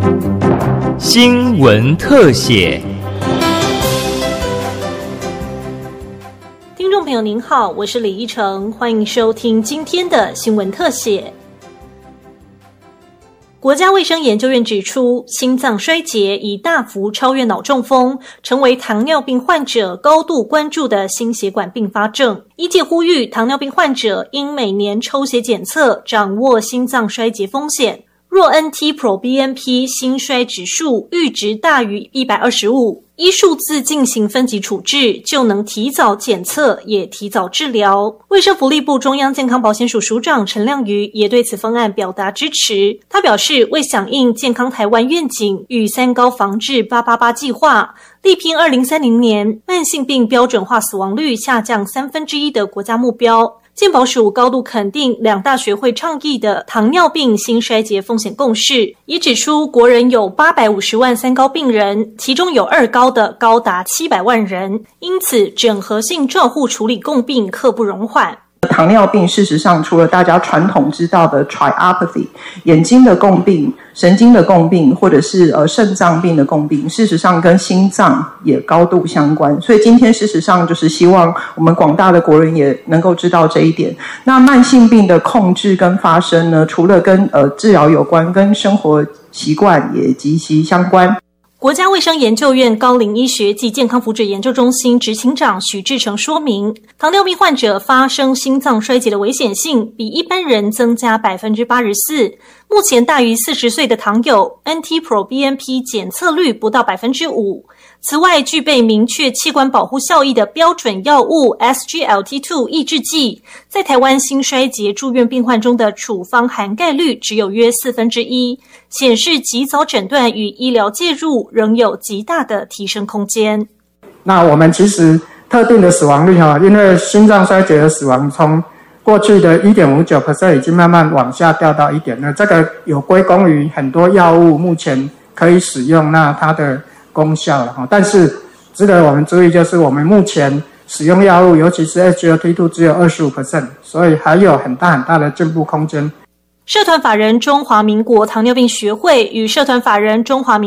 新闻特写。 听众朋友您好，我是李依晨，欢迎收听今天的新闻特写。国家卫生研究院指出，心脏衰竭已大幅超越脑中风，成为糖尿病患者高度关注的心血管并发症。医界呼吁糖尿病患者应每年抽血检测，掌握心脏衰竭风险。若 NT-proBNP 心衰指数阈值大于125，依数字进行分级处置，就能提早检测，也提早治疗。卫生福利部中央健康保险署署长陈亮瑜也对此方案表达支持。他表示，为响应健康台湾愿景与3高防治888计划，力拼2030年慢性病标准化死亡率下降1/3的国家目标。健保署高度肯定2大学会倡议的糖尿病心衰竭风险共识，也指出国人有850万3高病人，其中有2高的高达700万人，因此整合性照护处理共病刻不容缓。 糖尿病事实上除了大家传统知道的 triopathy 眼睛的共病、神经的共病，或者是肾脏病的共病，事实上跟心脏也高度相关。所以今天事实上就是希望我们广大的国人也能够知道这一点。那慢性病的控制跟发生呢，除了跟治疗有关，跟生活习惯也息息相关。 国家卫生研究院高龄医学及健康福祉研究中心执行长许志成说明，糖尿病患者发生心脏衰竭的危险性比一般人增加 84%， 目前大于40岁的糖友 NT-proBNP 检测率不到 5%。 此外，具备明确器官保护效益的标准药物 SGLT2 抑制剂，在台湾心衰竭住院病患中的处方涵盖率只有约1/4，显示及早诊断与医疗介入仍有极大的提升空间。 那我们其实特定的死亡率因为心脏衰竭的死亡从过去的 1.59% 已经慢慢往下掉到 1.2%， 这个有归功于很多药物目前可以使用，那它的功效了。但是值得我们注意，就是我们目前使用药物，尤其是 SGLT2 只有 25%， 所以还有很大的进步空间。 社团法人中华民国糖尿病学会与社团法人中华民